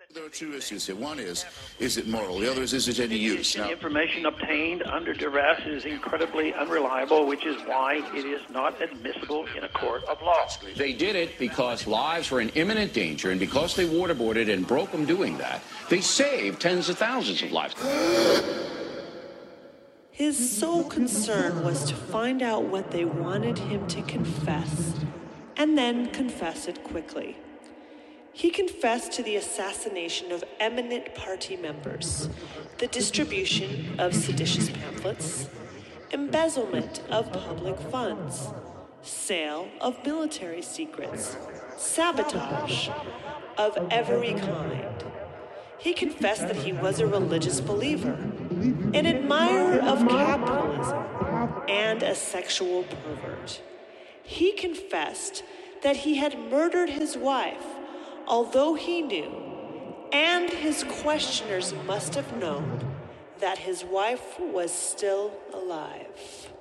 There are two issues here. One is it moral? The other is it any use? The information obtained under duress is incredibly unreliable, which is why it is not admissible in a court of law. They did it because lives were in imminent danger, and because they waterboarded and broke them doing that, they saved tens of thousands of lives. His sole concern was to find out what they wanted him to confess, and then confess it quickly. He confessed to the assassination of eminent party members, the distribution of seditious pamphlets, embezzlement of public funds, sale of military secrets, sabotage of every kind. He confessed that he was a religious believer, an admirer of capitalism, and a sexual pervert. He confessed that he had murdered his wife, although he knew, and his questioners must have known, that his wife was still alive.